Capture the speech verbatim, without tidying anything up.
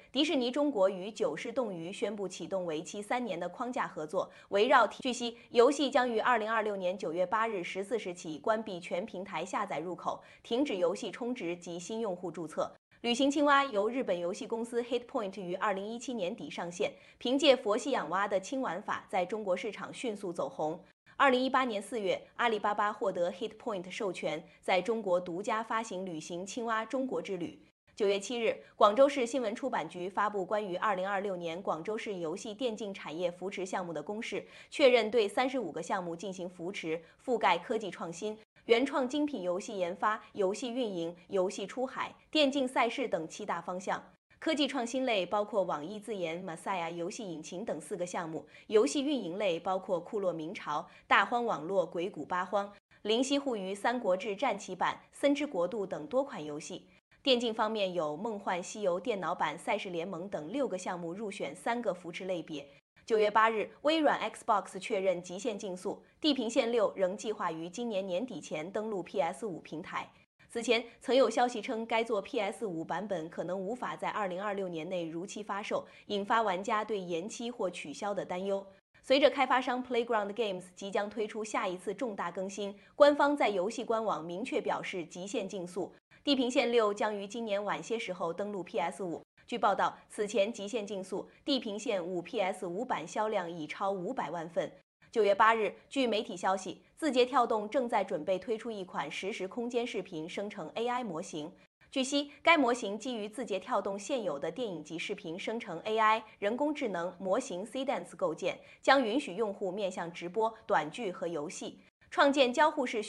迪士尼中国与九世动娱宣布启动为期三年的框架合作，围绕。据悉，游戏将于二零二六年九月八日十四时起关闭全平台下载入口，停止游戏充值及新用户注册。旅行青蛙由日本游戏公司 Hitpoint 于二零一七年底上线，凭借佛系养蛙的轻玩法，在中国市场迅速走红。二零一八年四月，阿里巴巴获得 Hitpoint 授权，在中国独家发行旅行青蛙中国之旅。九月七日，广州市新闻出版局发布关于二零二六年广州市游戏电竞产业扶持项目的公示，确认对三十五个项目进行扶持，覆盖科技创新、原创精品游戏研发、游戏运营、游戏出海、电竞赛事等七大方向。科技创新类包括网易自研 Masaya 游戏引擎等四个项目；游戏运营类包括库洛明朝、大荒网络、鬼谷八荒、灵犀互娱、三国志战旗版、森之国度等多款游戏。电竞方面有《梦幻西游》电脑版、赛事联盟等六个项目入选三个扶持类别。九月八日，微软 Xbox 确认极限竞速，《地平线六》仍计划于今年年底前登陆 P S 五 平台。此前曾有消息称，该作 P S 五 版本可能无法在二零二六年内如期发售，引发玩家对延期或取消的担忧。随着开发商 Playground Games 即将推出下一次重大更新，官方在游戏官网明确表示，极限竞速《地平线六》将于今年晚些时候登陆 P S 五。据报道，此前《极限竞速：地平线五 P S 五 版》销量已超五百万份。九月八日，据媒体消息，字节跳动正在准备推出一款实时空间视频生成 A I 模型。据悉，该模型基于字节跳动现有的电影级视频生成 A I 人工智能模型 Cdance 构建，将允许用户面向直播、短剧和游戏创建交互式